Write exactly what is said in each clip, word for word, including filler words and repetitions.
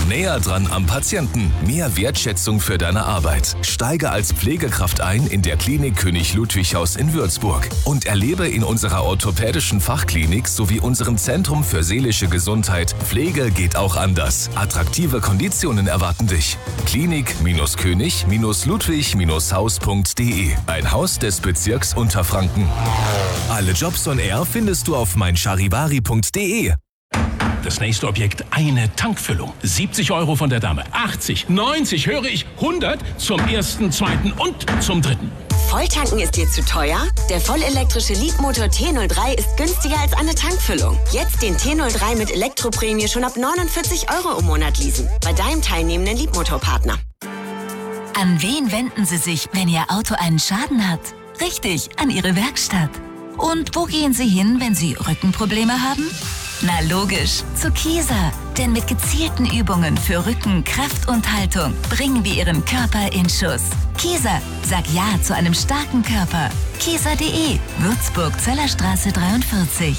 Näher dran am Patienten. Mehr Wertschätzung für deine Arbeit. Steige als Pflegekraft ein in der Klinik König Ludwig Haus in Würzburg und erlebe in unserer orthopädischen Fachklinik sowie unserem Zentrum für seelische Gesundheit Pflege geht auch anders. Attraktive Konditionen erwarten dich. Klinik-König-Ludwig-Haus punkt de. Ein Haus des Bezirks Unterfranken. Alle Jobs on Air findest du auf mein charivari punkt de. Das nächste Objekt, eine Tankfüllung. siebzig Euro von der Dame. achtzig, neunzig, höre ich, hundert zum ersten, zweiten und zum dritten. Volltanken ist dir zu teuer? Der vollelektrische Leapmotor T null drei ist günstiger als eine Tankfüllung. Jetzt den T null drei mit Elektroprämie schon ab neunundvierzig Euro im Monat leasen. Bei deinem teilnehmenden Leapmotor-Partner. An wen wenden Sie sich, wenn Ihr Auto einen Schaden hat? Richtig, an Ihre Werkstatt. Und wo gehen Sie hin, wenn Sie Rückenprobleme haben? Na logisch, zu Kieser. Denn mit gezielten Übungen für Rücken, Kraft und Haltung bringen wir Ihren Körper in Schuss. Kieser, sag Ja zu einem starken Körper. Kieser punkt de, Würzburg, Zöllerstraße dreiundvierzig.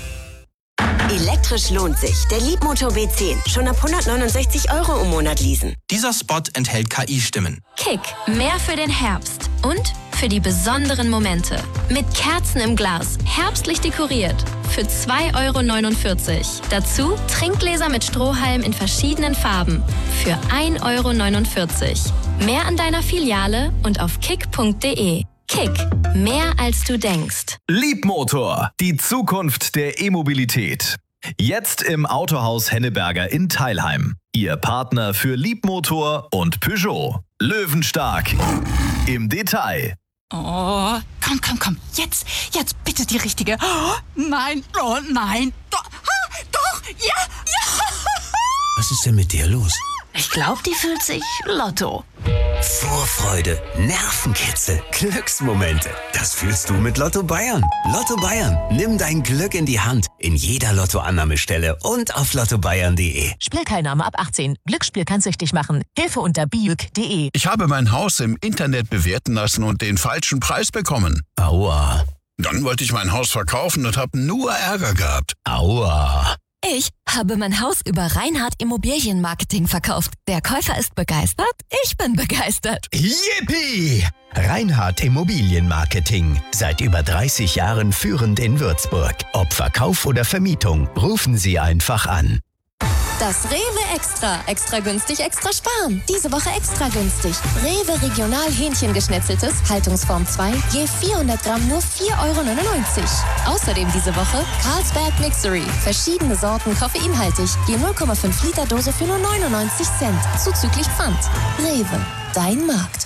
Elektrisch lohnt sich. Der Leapmotor B zehn. Schon ab hundertneunundsechzig Euro im Monat leasen. Dieser Spot enthält K I-Stimmen. Kick, mehr für den Herbst. Und für die besonderen Momente. Mit Kerzen im Glas, herbstlich dekoriert. Für zwei Euro neunundvierzig. Dazu Trinkgläser mit Strohhalm in verschiedenen Farben. Für ein Euro neunundvierzig. Mehr an deiner Filiale und auf kick punkt de. Kick, mehr als du denkst. Leapmotor, die Zukunft der E-Mobilität. Jetzt im Autohaus Henneberger in Teilheim. Ihr Partner für Leapmotor und Peugeot. Löwenstark im Detail. Oh, komm, komm, komm. Jetzt, jetzt bitte die richtige. Oh, nein, oh nein. Doch, ah, doch, ja, ja. Was ist denn mit dir los? Ich glaube, die fühlt sich Lotto. Vorfreude, Nervenkitzel, Glücksmomente. Das fühlst du mit Lotto Bayern. Lotto Bayern. Nimm dein Glück in die Hand. In jeder Lottoannahmestelle und auf lotto bayern punkt de. Spielteilnahme ab achtzehn. Glücksspiel kann süchtig machen. Hilfe unter biuk punkt de. Ich habe mein Haus im Internet bewerten lassen und den falschen Preis bekommen. Aua. Dann wollte ich mein Haus verkaufen und habe nur Ärger gehabt. Aua. Ich habe mein Haus über Reinhardt Immobilienmarketing verkauft. Der Käufer ist begeistert, ich bin begeistert. Yippie! Reinhardt Immobilienmarketing. Seit über dreißig Jahren führend in Würzburg. Ob Verkauf oder Vermietung, rufen Sie einfach an. Das Rewe Extra. Extra günstig, extra sparen. Diese Woche extra günstig. Rewe Regional Hähnchengeschnetzeltes, Haltungsform zwei, je vierhundert Gramm nur vier Euro neunundneunzig. Außerdem diese Woche Carlsberg Mixery. Verschiedene Sorten koffeinhaltig. Je null Komma fünf Liter Dose für nur neunundneunzig Cent. Zuzüglich Pfand. Rewe. Dein Markt.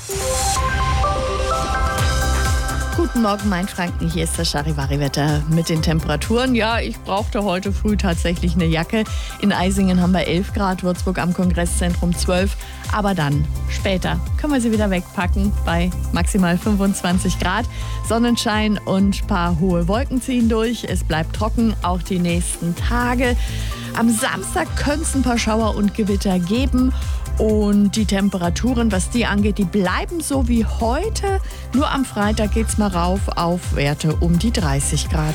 Guten Morgen, Mainfranken. Hier ist das Charivari-Wetter mit den Temperaturen. Ja, ich brauchte heute früh tatsächlich eine Jacke. In Eisingen haben wir elf Grad, Würzburg am Kongresszentrum zwölf. Aber dann, später, können wir sie wieder wegpacken bei maximal fünfundzwanzig Grad. Sonnenschein und ein paar hohe Wolken ziehen durch. Es bleibt trocken, auch die nächsten Tage. Am Samstag könnte es ein paar Schauer und Gewitter geben. Und die Temperaturen, was die angeht, die bleiben so wie heute. Nur am Freitag geht's mal rauf auf Werte um die dreißig Grad.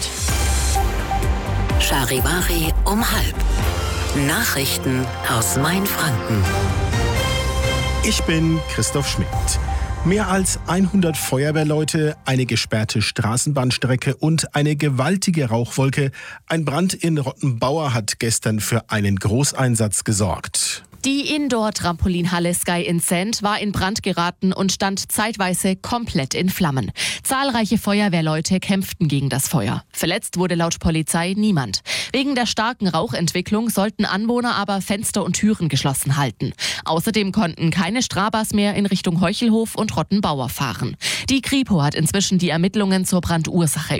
Charivari um halb. Nachrichten aus Mainfranken. Ich bin Christoph Schmidt. Mehr als hundert Feuerwehrleute, eine gesperrte Straßenbahnstrecke und eine gewaltige Rauchwolke. Ein Brand in Rottenbauer hat gestern für einen Großeinsatz gesorgt. Die Indoor-Trampolinhalle Sky in Sand war in Brand geraten und stand zeitweise komplett in Flammen. Zahlreiche Feuerwehrleute kämpften gegen das Feuer. Verletzt wurde laut Polizei niemand. Wegen der starken Rauchentwicklung sollten Anwohner aber Fenster und Türen geschlossen halten. Außerdem konnten keine Strabas mehr in Richtung Heuchelhof und Rottenbauer fahren. Die Kripo hat inzwischen die Ermittlungen zur Brandursache